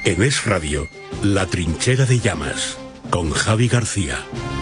En Es Radio, La Trinchera de Llamas, con Javi García.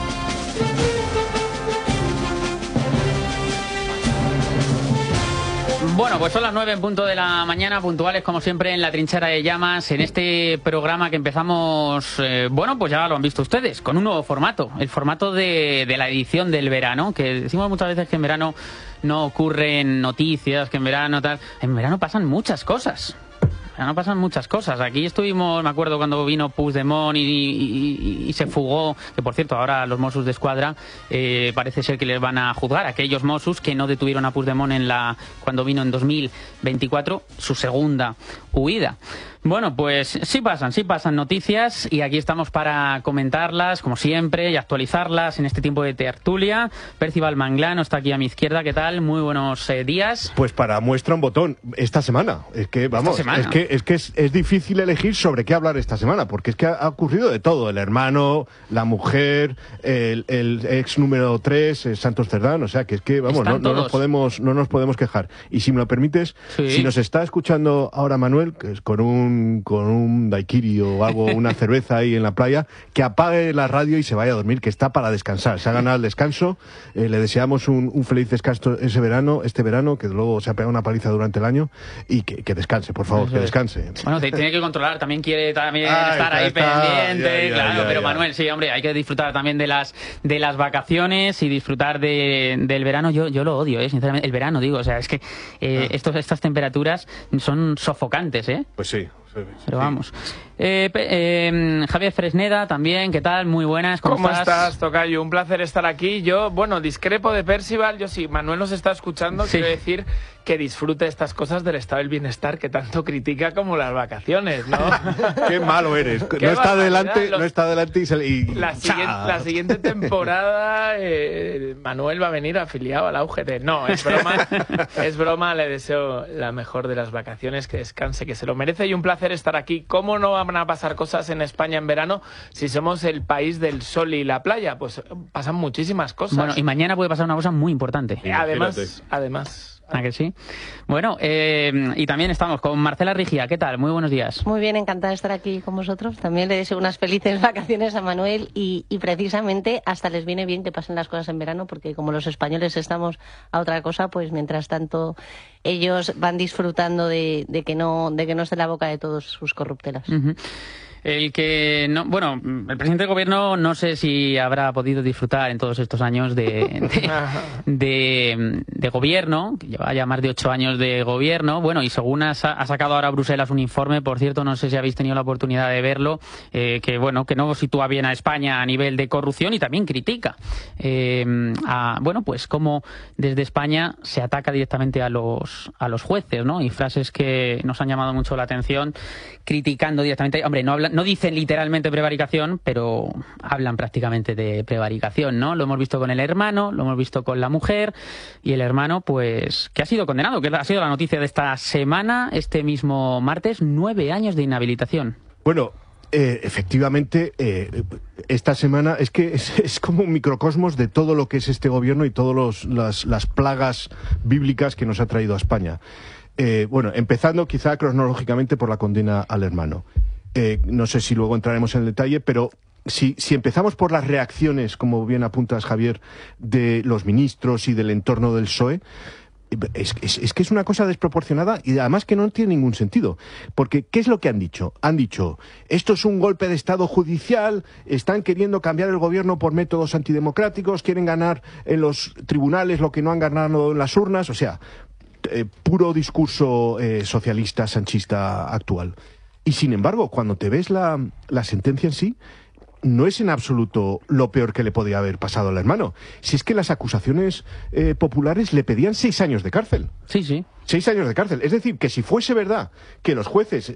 Bueno, pues son las 9 en punto de la mañana, puntuales como siempre en La Trinchera de Llamas, en este programa que empezamos, bueno, pues ya lo han visto ustedes, con un nuevo formato, el formato de la edición del verano, que decimos muchas veces que en verano no ocurren noticias, que en verano pasan muchas cosas. No pasan muchas cosas. Aquí estuvimos, me acuerdo cuando vino Puigdemont y se fugó, que por cierto ahora los Mossos de Escuadra parece ser que les van a juzgar a aquellos Mossos que no detuvieron a Puigdemont cuando vino en 2024, su segunda huida. Bueno, pues sí pasan noticias y aquí estamos para comentarlas, como siempre, y actualizarlas en este tiempo de tertulia. Percival Manglano está aquí a mi izquierda, ¿qué tal? Muy buenos días. Pues para muestra un botón, esta semana. Es que, vamos, es difícil elegir sobre qué hablar esta semana, porque es que ha ocurrido de todo. El hermano, la mujer, el ex número 3, Santos Cerdán, o sea, que es que, vamos, no nos podemos quejar. Y si me lo permites, sí. Si nos está escuchando ahora Manuel, que es con un daiquiri o algo, una cerveza ahí en la playa, que apague la radio y se vaya a dormir, que está para descansar. Se ha ganado el descanso. Le deseamos un feliz descanso este verano, que luego se ha pegado una paliza durante el año, y que descanse, por favor, que descanse. Bueno, tiene que controlar, también quiere estar ahí pendiente, pero Manuel, sí, hombre, hay que disfrutar también de las vacaciones y disfrutar del verano. Yo lo odio, sinceramente, el verano, digo, o sea, es que estas temperaturas son sofocantes, Pues sí. Pero vamos. Javier Fresneda también, ¿qué tal? Muy buenas, ¿cómo estás, tocayo? Un placer estar aquí. Yo, discrepo de Percival. Yo sí, Manuel nos está escuchando, quiero decir que disfrute estas cosas del estado del bienestar que tanto critica como las vacaciones, ¿no? Qué malo eres. No está adelante y la siguiente temporada Manuel va a venir afiliado a la UGT. No, es broma, le deseo la mejor de las vacaciones, que descanse, que se lo merece, y un placer estar aquí. ¿Cómo no van a pasar cosas en España en verano si somos el país del sol y la playa? Pues pasan muchísimas cosas. Bueno, y mañana puede pasar una cosa muy importante. Además. ¿A que sí? Bueno, y también estamos con Marcela Rigia. ¿Qué tal? Muy buenos días. Muy bien, encantada de estar aquí con vosotros. También le deseo unas felices vacaciones a Manuel y precisamente hasta les viene bien que pasen las cosas en verano, porque como los españoles estamos a otra cosa, pues mientras tanto ellos van disfrutando de que no esté en la boca de todos sus corruptelas. Uh-huh. El presidente del gobierno no sé si habrá podido disfrutar en todos estos años de gobierno, que lleva ya más de 8 años de gobierno. Bueno, y según ha sacado ahora Bruselas un informe, por cierto, no sé si habéis tenido la oportunidad de verlo, que no sitúa bien a España a nivel de corrupción y también critica pues cómo desde España se ataca directamente a los jueces, ¿no? Y frases que nos han llamado mucho la atención, criticando directamente, hombre, no dicen literalmente prevaricación, pero hablan prácticamente de prevaricación, ¿no? Lo hemos visto con el hermano, lo hemos visto con la mujer, y el hermano, pues, que ha sido condenado, que ha sido la noticia de esta semana, este mismo martes, 9 años de inhabilitación. Bueno, efectivamente, esta semana es como un microcosmos de todo lo que es este gobierno y todas las plagas bíblicas que nos ha traído a España. Empezando quizá cronológicamente por la condena al hermano. No sé si luego entraremos en el detalle, pero si empezamos por las reacciones, como bien apuntas, Javier, de los ministros y del entorno del PSOE, es que es una cosa desproporcionada y además que no tiene ningún sentido. Porque, ¿qué es lo que han dicho? Han dicho, esto es un golpe de Estado judicial, están queriendo cambiar el gobierno por métodos antidemocráticos, quieren ganar en los tribunales lo que no han ganado en las urnas, o sea, puro discurso socialista, sanchista actual. Y sin embargo, cuando te ves la sentencia en sí, no es en absoluto lo peor que le podía haber pasado al hermano. Si es que las acusaciones populares le pedían 6 años de cárcel. Sí. 6 años de cárcel. Es decir, que si fuese verdad que los jueces